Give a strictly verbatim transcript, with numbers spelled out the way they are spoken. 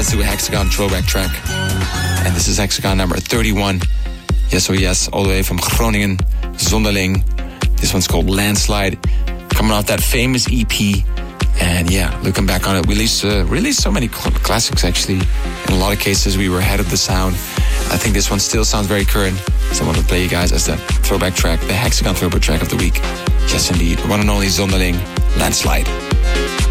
let's do a Hexagon throwback track. And this is Hexagon number thirty-one. Yes, oh yes, all the way from Groningen, Zonderling. This one's called Landslide. Coming off that famous E P. And yeah, looking back on it, we released, uh, released so many cl- classics actually. In a lot of cases, we were ahead of the sound. I think this one still sounds very current. So I want to play you guys as the throwback track, the Hexagon throwback track of the week. Yes, indeed. One and only Zonderling, Landslide.